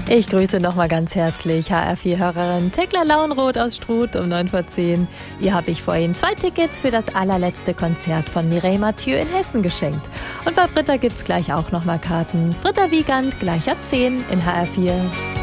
Ich grüße nochmal ganz herzlich HR4-Hörerin Tekla Lauenroth aus Struth um 9:10. Ihr habe ich vorhin 2 Tickets für das allerletzte Konzert von Mireille Mathieu in Hessen geschenkt. Und bei Britta gibt's gleich auch nochmal Karten. Britta Wiegand, gleich ab 10 in HR4.